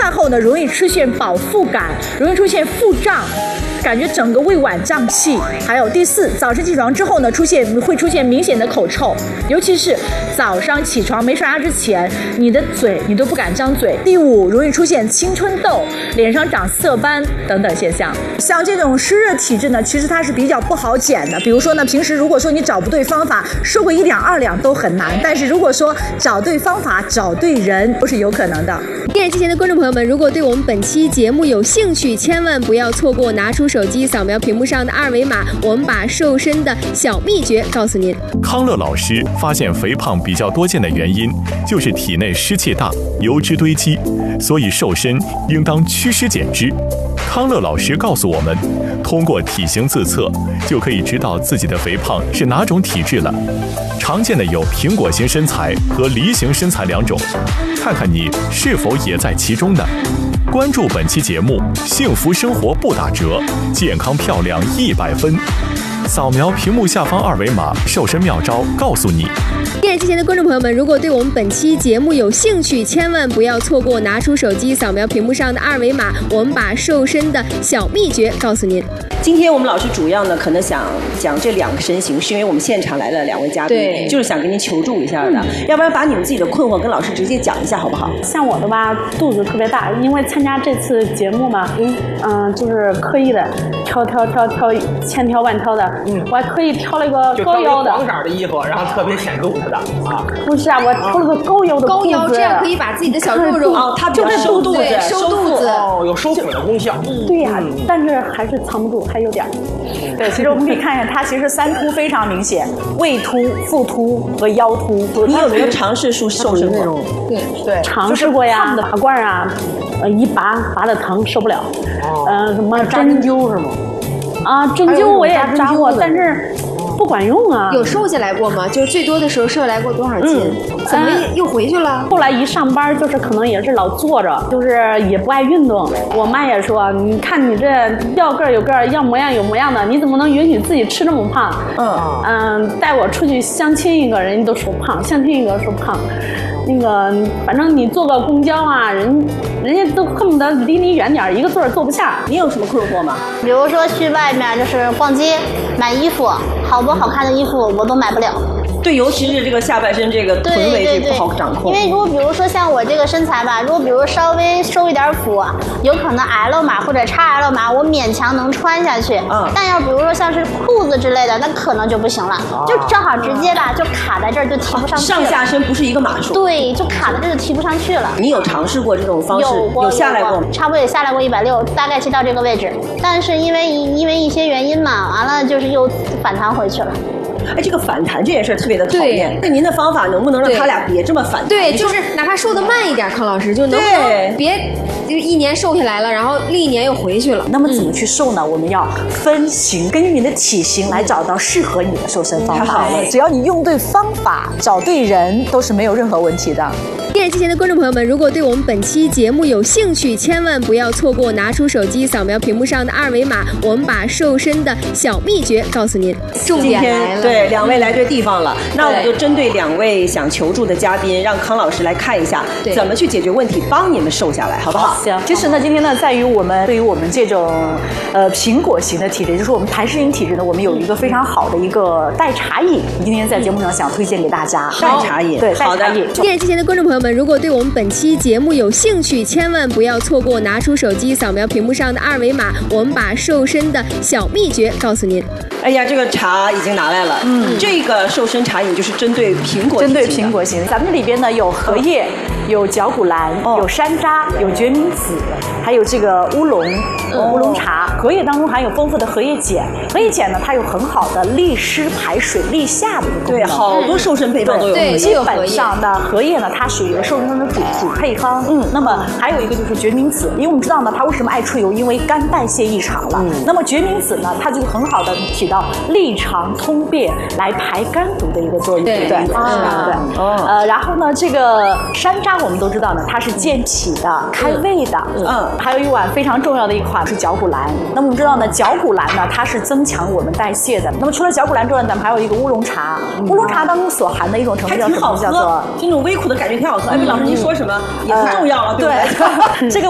饭后呢，容易出现饱腹感，容易出现腹胀，感觉整个胃脘胀气。还有第4，早晨起床之后呢，会出现明显的口臭，尤其是早上起床没刷牙之前，你的嘴你都不敢张嘴。第5，容易出现青春痘，脸上长色斑等等现象。像这种湿热体质呢，其实它是比较不好减的。比如说呢，平时如果说你找不对方法，瘦个1两2两都很难，但是如果说找对方法、找对人，都是有可能的。 电视机前的观众朋友们，如果对我们本期节目有兴趣，千万不要错过，拿出手机扫描屏幕上的2维码，我们把瘦身的小秘诀告诉您。 康乐老师发现肥胖比较多见的原因就是体内湿气大，油脂堆积，所以瘦身应当祛湿减脂。康乐老师告诉我们，通过体型自测就可以知道自己的肥胖是哪种体质了。常见的有苹果型身材和梨形身材2种，看看你是否也在其中呢？关注本期节目，幸福生活不打折，健康漂亮100分。扫描屏幕下方2维码，瘦身妙招告诉你。 电视机前的观众朋友们，如果对我们本期节目有兴趣，千万不要错过，拿出手机扫描屏幕上的2维码，我们把瘦身的小秘诀告诉您。 今天我们老师主要呢，可能想讲这2个身形，是因为我们现场来了2位嘉宾，就是想跟您求助一下的。要不然把你们自己的困惑跟老师直接讲一下，好不好？ 像我的吧，肚子特别大，因为参加这次节目嘛，就是刻意的千挑万挑的，我还特意挑了一个高腰的， 黄色的衣服，然后特别显肚子的啊。 不是啊，我挑了个高腰的裤子， 高腰这样可以把自己的小肉肉它比较收肚子， 收肚子有收腹的功效。 对呀，但是还是藏不住，还有点。 对，其实我们可以看一下，它其实3凸非常明显，胃凸、腹凸和腰凸。 你有没有尝试瘦身那种？ 对， 尝试过呀，拔罐啊，一拔的疼，受不了。什么针灸是吗？啊，针灸我也扎过，但是不管用啊。 有瘦下来过吗？就是最多的时候瘦下来过多少斤？怎么又回去了？ 后来一上班，就是可能也是老坐着，就是也不爱运动。我妈也说，你看你这要个儿有个儿，要模样有模样的，你怎么能允许自己吃这么胖？带我出去相亲一个人家都说胖，相亲一个说胖。那个，反正你坐个公交啊，人家都恨不得离你远点，一个座儿坐不下。 你有什么困惑吗？ 比如说去外面就是逛街买衣服，好多好看的衣服我都买不了。 对，尤其是这个下半身这个臀围这不好掌控。 因为如果比如说像我这个身材吧，如果比如稍微收一点腹，有可能 L 码或者 XL 码，我勉强能穿下去。但要比如说像是裤子之类的，那可能就不行了，就正好直接吧，就卡在这儿就提不上去了。 上下身不是一个码数。 对，就卡在这儿就提不上去了。 你有尝试过这种方式？有下来过吗？ 差不多也下来过160，大概骑到这个位置，但是因为一些原因嘛，完了就是又反弹回去了。 哎，这个反弹这件事特别的讨厌。那您的方法能不能让他俩别这么反弹？ 对，就是哪怕瘦得慢一点，康老师就能不能别就1年瘦下来了，然后另1年又回去了。 那么怎么去瘦呢？我们要分型，根据你的体型来找到适合你的瘦身方法。只要你用对方法，找对人，都是没有任何问题的。 电视机前的观众朋友们，如果对我们本期节目有兴趣，千万不要错过，拿出手机扫描屏幕上的2维码，我们把瘦身的小秘诀告诉您。重点来了， 对，2位来对地方了。那我们就针对2位想求助的嘉宾，让康老师来看一下怎么去解决问题，帮你们瘦下来，好不好？ 行。其实呢，今天呢，在于对于我们这种苹果型的体质，就是我们痰湿型体质呢，我们有一个非常好的一个代茶饮，今天在节目上想推荐给大家。 代茶饮， 对，代茶饮。 电视机前的观众朋友们，如果对我们本期节目有兴趣，千万不要错过，拿出手机扫描屏幕上的2维码，我们把瘦身的小秘诀告诉您。 哎呀，这个茶已经拿来了。这个瘦身茶饮就是针对苹果型。 咱们里边呢有荷叶，有绞股蓝，有山楂，有决明子，还有这个乌龙茶。荷叶当中含有丰富的荷叶碱，荷叶碱呢它有很好的利湿排水、利下的一个功能。 对，好多瘦身配方都有荷叶。 基本上呢，荷叶呢它属于瘦身的主配方。那么还有一个就是决明子，因为我们知道呢它为什么爱出油，因为肝代谢异常了。那么决明子呢，它就很好的起到利肠通便、来排肝毒的一个作用。对。然后呢，这个山楂我们都知道呢，它是健脾的、开胃的。还有一碗非常重要的一款是绞股蓝。那么我们知道呢，绞股蓝呢，它是增强我们代谢的。那么除了绞股蓝之外，咱们还有一个乌龙茶。乌龙茶当中所含的一种成分叫什么？叫做这种微苦的感觉挺好喝。哎，老师您说什么也不重要了，对不对？ 这个